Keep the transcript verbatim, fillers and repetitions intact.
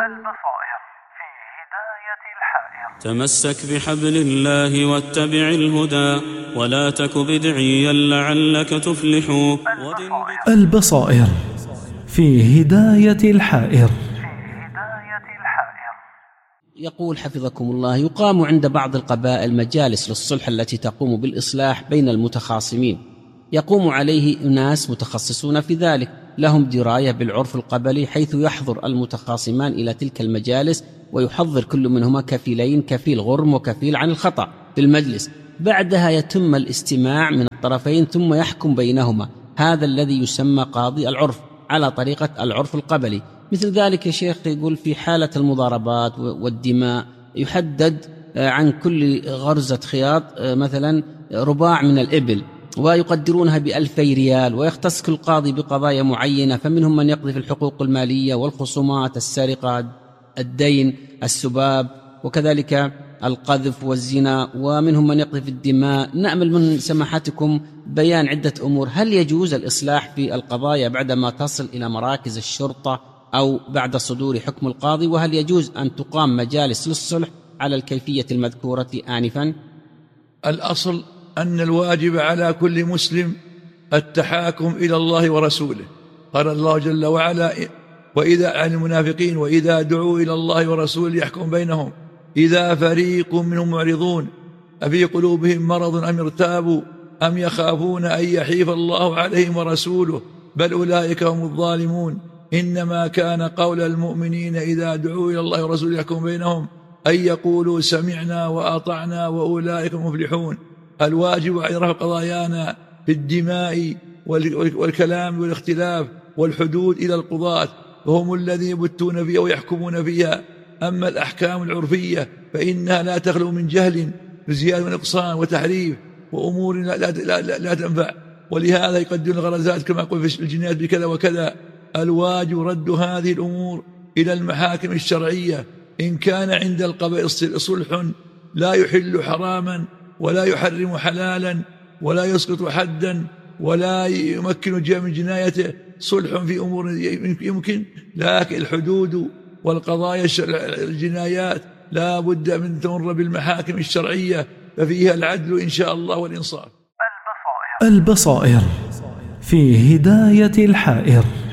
البصائر في هداية الحائر. تمسك بحبل الله واتبع الهدى ولا تك بدعيا لعلك تفلح. البصائر في هداية الحائر. يقول حفظكم الله: يقام عند بعض القبائل مجالس للصلح التي تقوم بالإصلاح بين المتخاصمين، يقوم عليه أناس متخصصون في ذلك لهم دراية بالعرف القبلي، حيث يحضر المتخاصمان إلى تلك المجالس ويحضر كل منهما كفيلين، كفيل غرم وكفيل عن الخطأ في المجلس. بعدها يتم الاستماع من الطرفين ثم يحكم بينهما، هذا الذي يسمى قاضي العرف على طريقة العرف القبلي. مثل ذلك يا شيخ يقول في حالة المضاربات والدماء يحدد عن كل غرزة خياط مثلا رباع من الإبل ويقدرونها بألفي ريال، ويختص كل قاضي بقضايا معينة، فمنهم من يقضي في الحقوق المالية والخصومات، السرقة، الدين، السباب، وكذلك القذف والزنا، ومنهم من يقضي في الدماء. نأمل من سماحتكم بيان عدة أمور: هل يجوز الإصلاح في القضايا بعدما تصل إلى مراكز الشرطة أو بعد صدور حكم القاضي؟ وهل يجوز أن تقام مجالس للصلح على الكيفية المذكورة آنفا؟ الأصل أن الواجب على كل مسلم التحاكم إلى الله ورسوله. قال الله جل وعلا: وإذا عن المنافقين وإذا دعوا إلى الله ورسوله يحكم بينهم إذا فريق منهم معرضون أفي قلوبهم مرض أم ارتابوا أم يخافون أن يحيف الله عليهم ورسوله بل أولئك هم الظالمون. إنما كان قول المؤمنين إذا دعوا إلى الله ورسوله يحكم بينهم أن يقولوا سمعنا وأطعنا وأولئك المفلحون. الواجب على رفع قضايانا في الدماء والكلام والاختلاف والحدود إلى القضاة، وهم الذين يبتون فيها ويحكمون فيها. أما الأحكام العرفية فإنها لا تخلو من جهل بزيادة ونقصان وتحريف وأمور لا, لا, لا, لا, لا تنفع، ولهذا يقدرون الغرزات كما قل في الجنايات بكذا وكذا. الواجب رد هذه الأمور إلى المحاكم الشرعية إن كان عند القبائل صلح لا يحل حراما ولا يحرم حلالا ولا يسقط حدا ولا يمكن من جنايته، صلح في أمور يمكن، لكن الحدود والقضايا الجنايات لا بد من تمر بالمحاكم الشرعية ففيها العدل إن شاء الله والإنصاف. البصائر في هداية الحائر.